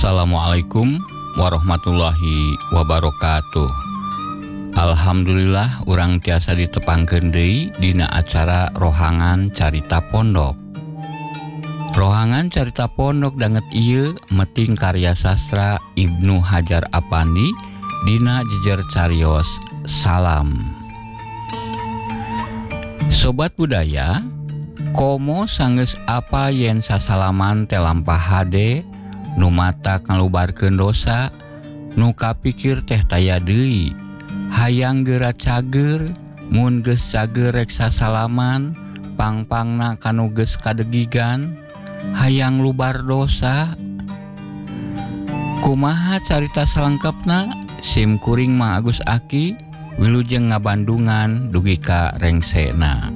Assalamualaikum warahmatullahi wabarakatuh. Alhamdulillah urang tiasa ditepangkeun deui dina acara Rohangan Carita Pondok. Rohangan Carita Pondok danget ieu meting karya sastra Ibnu Hajar Apandi dina jejer carios Salam. Sobat budaya, komo sanggeus apa yen sasalaman teh lampah hade, nu mata ngalubarkeun dosa, nu kapikir teh taya deui, hayang geura cager, mun geus cager rek sasalaman, pangpangna kanu geus kadegigan, hayang lubar dosa. Kumaha carita salengkepna? Sim kuring mah Agus Aki, wilujeng ngabandungan dugi ka rengsena.